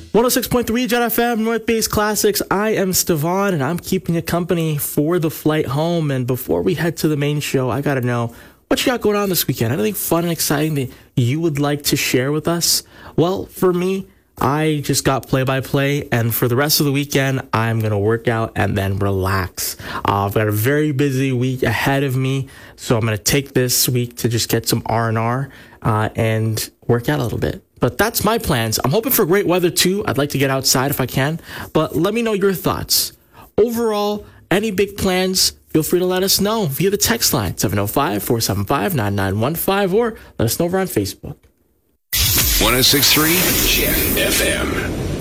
106.3 Jet FM, North Base Classics. I am Stevan, and I'm keeping you company for the flight home. And before we head to the main show, I got to know, what you got going on this weekend? Anything fun and exciting that you would like to share with us? Well, for me, I just got play-by-play, and for the rest of the weekend, I'm going to work out and then relax. I've got a very busy week ahead of me, so I'm going to take this week to just get some R&R and work out a little bit. But that's my plans. I'm hoping for great weather, too. I'd like to get outside if I can, but let me know your thoughts. Overall, any big plans, feel free to let us know via the text line, 705-475-9915, or let us know over on Facebook. 106.3 Jet FM.